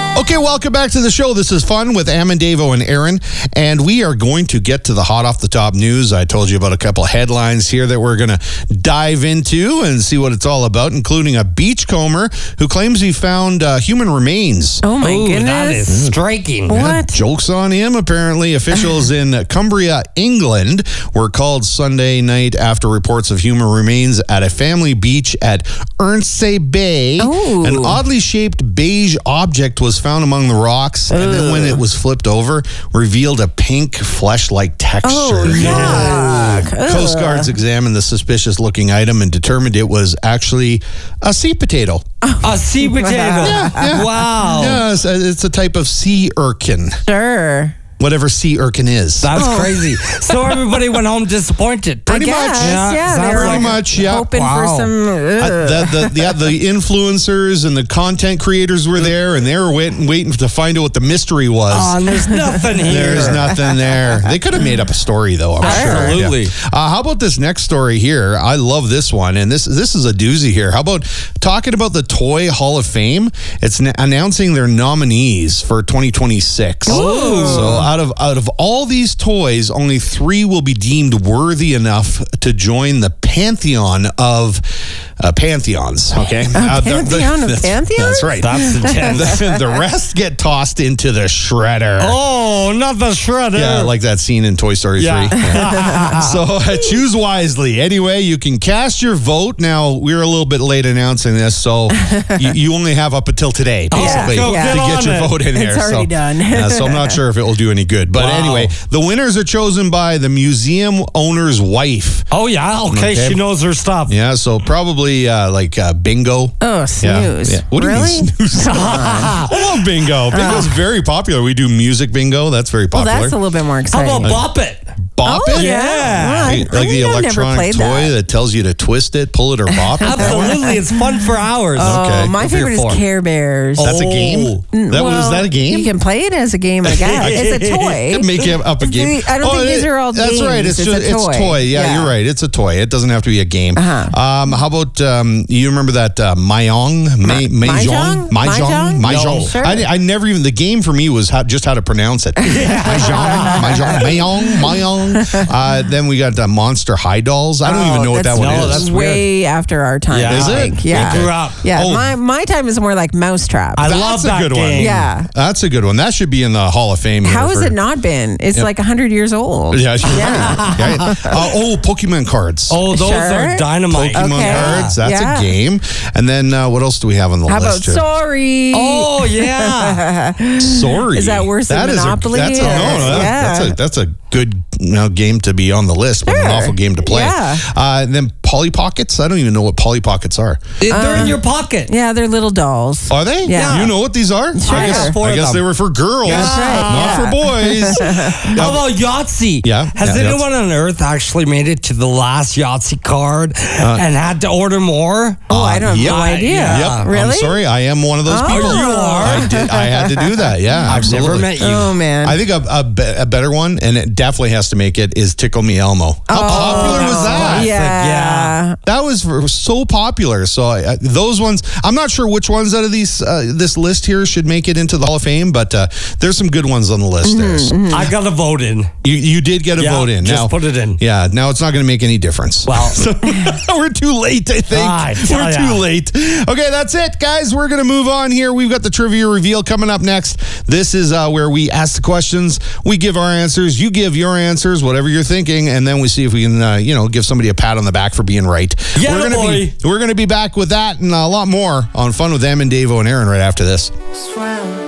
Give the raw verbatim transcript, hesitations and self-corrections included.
Okay, welcome back to the show. This is Fun with Amandavo and Aaron, and we are going to get to the hot off the top news. I told you about a couple headlines here that we're going to dive into and see what it's all about, including a beachcomber who claims he found uh, human remains. Oh my Ooh, goodness. that is striking. What? Yeah, joke's on him, apparently. Officials in Cumbria, England were called Sunday night after reports of human remains at a family beach at Ernsey Bay. Ooh. An oddly shaped beige object was found among the rocks, and then when it was flipped over, revealed a pink flesh-like texture. Oh, yuck. Coast Ugh. Guards examined the suspicious-looking item and determined it was actually a sea potato. A sea potato. yeah. Wow. Yes, it's a type of sea urchin. Sure. Whatever sea urchin is. That's crazy. So everybody went home disappointed. Pretty I much. guess, Yeah, yeah. sounds they were Pretty much, yeah. hoping Wow. for some. Uh, ugh. the, the, yeah, the influencers and the content creators were there, and they were waiting, waiting to find out what the mystery was. Oh, and there's nothing here. There's nothing there. They could have made up a story, though, I'm sure. Absolutely. Yeah. Uh, how about this next story here? I love this one, and this this is a doozy here. How about talking about the Toy Hall of Fame? It's n- announcing their nominees for twenty twenty-six. Ooh. So out of out of all these toys, only three will be deemed worthy enough to join the pantheon of uh, pantheons. Okay, A pantheon of that's, pantheons? That's right. That's intense. the, the rest get tossed into the shredder. Oh, not the shredder. Yeah, like that scene in Toy Story Yeah. three. Yeah. So uh, choose wisely. Anyway, you can cast your vote. Now, we're a little bit late announcing this, so you, you only have up until today, basically, go to get get on your it. vote in It's there. already so, done. yeah, so I'm not sure if it will do any good. But Wow. anyway, the winners are chosen by the museum owner's wife. Oh, yeah. Okay. Okay. She knows her stuff. Yeah, so probably uh, like uh, bingo. Oh, Yeah, snooze. yeah. What do really? you mean snooze? I love bingo. Bingo's very popular. We do music bingo. That's very Well, popular. that's a little bit more How exciting. about Bop It? Bop Oh, it? yeah. Yeah. Well, I- Like, I like the think I've never electronic played toy that. that. tells you to twist it, pull it, or bop it. That one? Absolutely. It's fun for hours. Oh, Okay. my If you're favorite is four. Care Bears. That's a Oh. game? Mm, That well, was that a game? You can play it as a game, I guess. It's a toy. Could make it up a game. I don't think these are all That's games. right. It's, It's just a it's toy. toy. Yeah, Yeah. you're right. It's a toy. It doesn't have to be a game. Uh-huh. Um, how about um, you remember that uh, Mahjong? Ma- Mahjong? Mahjong? Mahjong? Mahjong? Mahjong. No. Sure. I, I never even the game for me was how, just how to pronounce it. Mahjong, Mahjong, Mahjong, Mahjong. Uh, then we got uh, Monster High Dolls. I don't Oh, even know what that that's- one No, is. that's way after our time. Yeah. I Is it? think. Yeah. We grew up. Yeah. Oh. My my time is more like Mousetrap. I That's love a that good one. game. yeah. That's a good one. That should be in the Hall of Fame. How here has for- it not been? It's Yep. like one hundred years old. Yeah. yeah. yeah. Uh, oh, Pokemon cards. Oh, those Sure. are dynamite. Pokemon Okay. cards. That's Yeah. a game. And then uh, what else do we have on the How about list? here? Sorry? Oh, yeah. Sorry. Is that worse than is a- Monopoly? that's a, no, no, Yeah. that's a that's a good you know, game to be on the list, but an Sure. awful game to play. Yeah. Uh, and then Polly Pockets. I don't even know what Polly Pockets are. They're in your pocket. Yeah, they're little dolls. Are they? Yeah. You know what these are? Sure. I guess, Yeah, four I of guess them. they were for girls, That's right, not yeah. for boys. How about Yahtzee? Yeah, Has yeah, anyone on earth actually made it to the last Yahtzee card and had to order more? Oh, I don't have yep. no idea. Yeah. Yep. Really? I'm sorry. I am one of those Oh. people. You are? I did. I had to do that. Yeah, I've absolutely. never met you. Oh, man. I think a, a, be- a better one, and it definitely has to make it, is Tickle Me Elmo. How popular was that? yeah. yeah. That was for, so popular. So uh, those ones, I'm not sure which ones out of these uh, this list here should make it into the Hall of Fame, but uh, there's some good ones on the list there. So I got a vote in. you, you did get a Yeah, vote in. just now, put it in. Yeah, now it's not going to make any difference. Well, So, we're too late, I think. I tell We're ya. too late. Okay, that's it, guys. We're going to move on here. We've got the trivia reveal coming up next. This is uh, where we ask the questions, we give our answers, you give your answers, whatever you're thinking, and then we see if we can, uh, you know, give somebody a pat on the back for being right. Yeah, we're gonna boy. be we're going to be back with that and a lot more on Fun with Amandavo and Aaron right after this. Swam